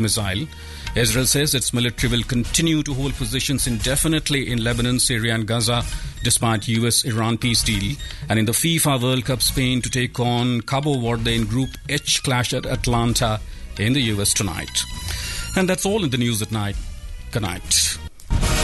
missile. Israel says its military will continue to hold positions indefinitely in Lebanon, Syria and Gaza despite US-Iran peace deal. And in the FIFA World Cup, Spain to take on Cabo Verde in Group H clash at Atlanta in the US tonight. And that's all in the news at night. Good night.